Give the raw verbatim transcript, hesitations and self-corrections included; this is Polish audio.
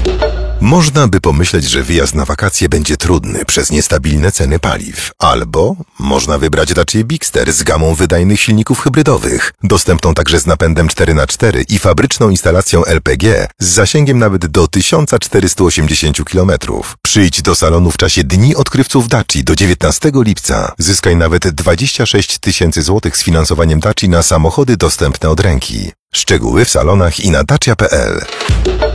Można by pomyśleć, że wyjazd na wakacje będzie trudny przez niestabilne ceny paliw. Albo można wybrać Dacia Bigster z gamą wydajnych silników hybrydowych, dostępną także z napędem cztery na cztery i fabryczną instalacją L P G z zasięgiem nawet do tysiąc czterysta osiemdziesiąt kilometrów. Przyjdź do salonu w czasie Dni Odkrywców Daci do dziewiętnastego lipca. Zyskaj nawet dwadzieścia sześć tysięcy złotych z finansowaniem Daci na samochody dostępne od ręki. Szczegóły w salonach i na dacia kropka p l.